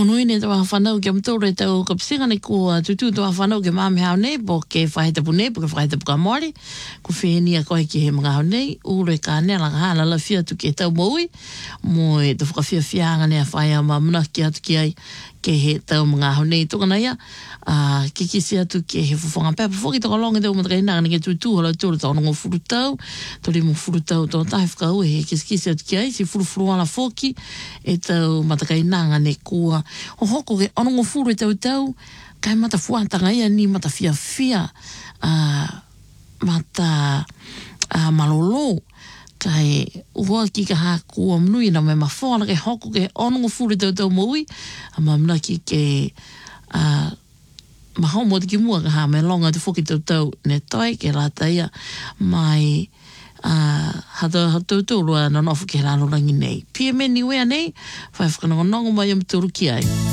Onui ne tawa whanau ke mtore tau kapsinga ne kua tutu tawa whanau ke mame hao nei po ke whaitapu nei po ke whaitapu ka mori ko whenia koe ki he mga hao nei ure ka nea langa hala la fia tu ke tau maui mo e te whakawhia whianga nea whaia ma muna ki atu ki ai ke he tau mga hao nei tokana ia ke kisi atu ke he fufonga pepa whoki toko longa tau matakai nanga ke tutu hala tūra tau nongo furutau tori mo furutau tau tahi whakau he kisi atu ki ai si furufuru ala whoki e tau matakai nanga ne kua o hoko ke anongo furu e tau kai mata fuatanga ia ni mata fia mata malolo kai ua ki ka haku amnui na me mawhana ke hoko ke anongo furu e tau maui mamna ki ke mahau mo te ki mua ka ha me longa te whoki tau ne toi ke rata ia mai hata rua na nofu ke raro rangi nei pia me ni wea nei whai whakanongo mai am turu ki ai